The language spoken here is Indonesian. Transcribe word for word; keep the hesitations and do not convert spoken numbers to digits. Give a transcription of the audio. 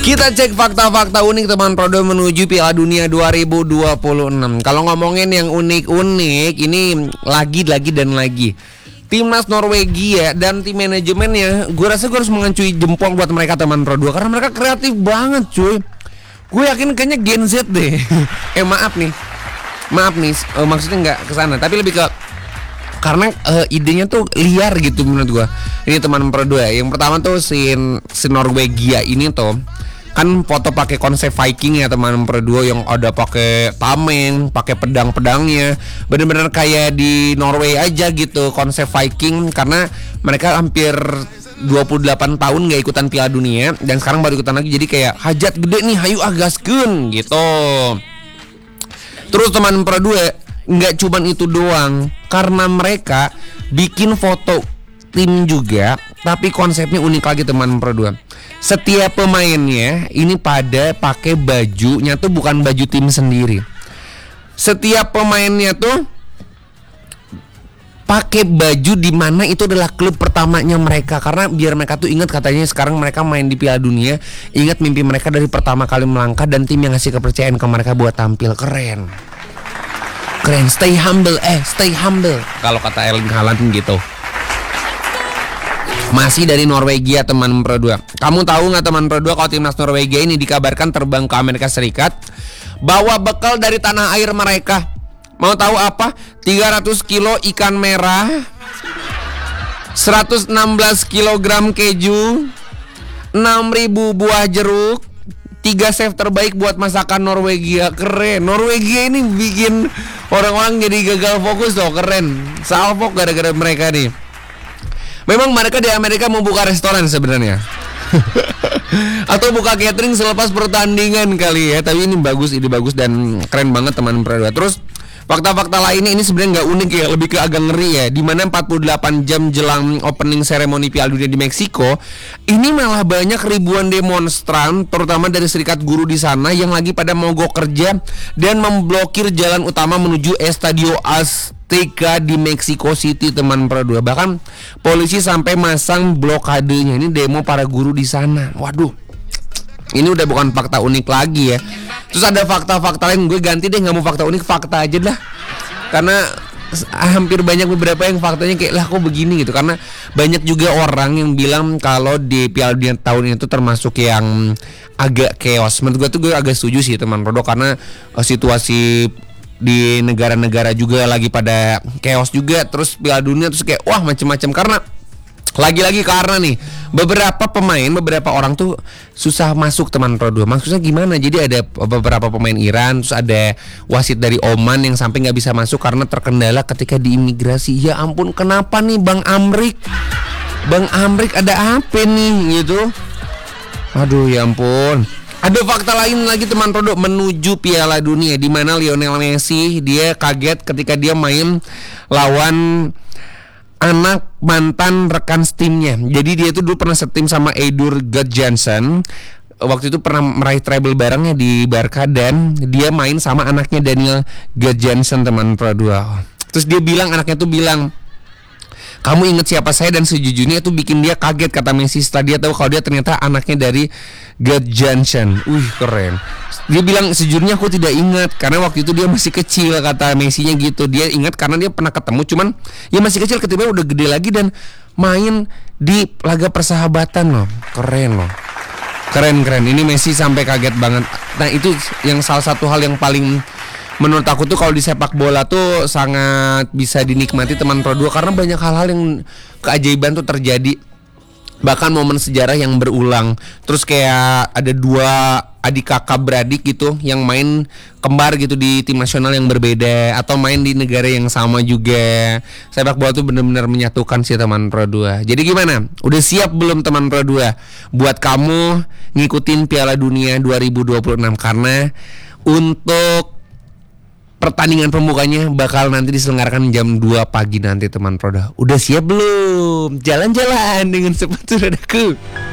Kita cek fakta-fakta unik teman Prodo menuju Piala Dunia dua ribu dua puluh enam. Kalau ngomongin yang unik-unik, ini lagi-lagi dan lagi. Timnas Norwegia dan tim manajemennya, gue rasa gue harus mengancui jempol buat mereka teman Prodo, karena mereka kreatif banget cuy. Gue yakin kayaknya Gen Z deh. eh maaf nih, maaf nih, uh, maksudnya nggak kesana, tapi lebih ke karena uh, idenya tuh liar gitu menurut gue. Ini teman Prodo ya. Yang pertama tuh si, si Norwegia ini tuh kan foto pakai konsep Viking ya teman Prodo, yang ada pakai tameng, pakai pedang-pedangnya, bener-bener kayak di Norway aja gitu konsep Viking, karena mereka hampir dua puluh delapan tahun gak ikutan Piala Dunia dan sekarang baru ikutan lagi, jadi kayak hajat gede nih, hayu agaskeun gitu. Terus teman Prodo nggak cuman itu doang, karena mereka bikin foto tim juga, tapi konsepnya unik lagi teman Prodo. Setiap pemainnya ini pada pakai bajunya tuh bukan baju tim sendiri. Setiap pemainnya tuh pakai baju di mana itu adalah klub pertamanya mereka, karena biar mereka tuh ingat, katanya sekarang mereka main di Piala Dunia, ingat mimpi mereka dari pertama kali melangkah dan tim yang ngasih kepercayaan ke mereka buat tampil. Keren. Keren, stay humble, eh stay humble kalau kata Erling Haaland gitu. Masih dari Norwegia teman Prodo. Kamu tahu nggak teman Prodo, kalau timnas Norwegia ini dikabarkan terbang ke Amerika Serikat bawa bekal dari tanah air mereka. Mau tahu apa? tiga ratus kilo ikan merah, seratus enam belas kilogram keju, enam ribu buah jeruk, tiga chef terbaik buat masakan Norwegia. Keren. Norwegia ini bikin orang-orang jadi gagal fokus loh. Keren. Salfok gara-gara mereka nih. Memang mereka di Amerika mau buka restoran sebenarnya. Atau buka catering selepas pertandingan kali ya. Tapi ini bagus, ide bagus dan keren banget teman Prodo. Terus fakta-fakta lainnya ini sebenarnya nggak unik ya, lebih ke agak ngeri ya. Dimana empat puluh delapan jam jelang opening seremoni Piala Dunia di Meksiko, ini malah banyak ribuan demonstran, terutama dari serikat guru di sana, yang lagi pada mogok kerja dan memblokir jalan utama menuju Estadio Azteca di Mexico City teman Prodo. Bahkan polisi sampai masang blokadenya. Ini demo para guru di sana. Waduh, ini udah bukan fakta unik lagi ya. Terus ada fakta-fakta lain, gue ganti deh, nggak mau fakta unik, fakta aja dah. Karena hampir banyak beberapa yang faktanya kayak lah kok begini gitu. Karena banyak juga orang yang bilang kalau di Piala Dunia tahun ini tuh termasuk yang agak chaos. Menurut gue tuh gue agak setuju sih teman Prodo, karena uh, situasi di negara-negara juga lagi pada chaos juga. Terus Piala Dunia terus kayak wah macem-macem, karena lagi-lagi karena nih beberapa pemain, beberapa orang tuh susah masuk teman Prodo. Maksudnya gimana? Jadi ada beberapa pemain Iran, terus ada wasit dari Oman yang sampai nggak bisa masuk karena terkendala ketika di imigrasi. Ya ampun, kenapa nih Bang Amrik? Bang Amrik ada apa nih gitu? Aduh ya ampun. Ada fakta lain lagi teman Prodo menuju Piala Dunia, di mana Lionel Messi dia kaget ketika dia main lawan anak mantan rekan setimnya. Jadi dia itu dulu pernah setim sama Eidur Gudjohnsen. Waktu itu pernah meraih treble barengnya di Barca, dan dia main sama anaknya Daniel Gudjohnsen teman Prodo. Terus dia bilang, anaknya tuh bilang, kamu inget siapa saya? Dan sejujurnya itu bikin dia kaget, kata Messi, setelah dia tahu kalau dia ternyata anaknya dari Gudjohnsen. Wih keren. Dia bilang sejujurnya aku tidak ingat karena waktu itu dia masih kecil, kata Messi-nya gitu. Dia ingat karena dia pernah ketemu, cuman ya masih kecil, ketika udah gede lagi dan main di laga persahabatan loh. Keren loh. Keren-keren. Ini Messi sampai kaget banget. Nah itu yang salah satu hal yang paling menurut aku tuh kalau di sepak bola tuh sangat bisa dinikmati teman Prodo, karena banyak hal-hal yang keajaiban tuh terjadi. Bahkan momen sejarah yang berulang. Terus kayak ada dua adik kakak beradik gitu yang main kembar gitu di tim nasional yang berbeda, atau main di negara yang sama juga. Sepak bola tuh benar-benar menyatukan sih teman Prodo. Jadi gimana? Udah siap belum teman Prodo buat kamu ngikutin Piala Dunia dua ribu dua puluh enam? Karena untuk pertandingan pembukanya bakal nanti diselenggarakan jam dua pagi nanti teman Prodo. Udah siap belum? Jalan-jalan dengan sepatu dadaku.